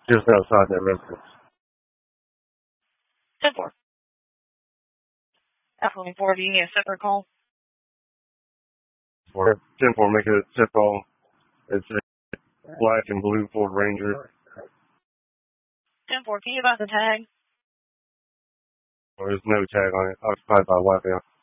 just outside that residence. 10-4. Alpha 4, do you need a separate call? 10-4, make it a tip call. It's a black and blue Ford Ranger. 10-4, can you advise the tag? There's no tag on it. Occupied by white male.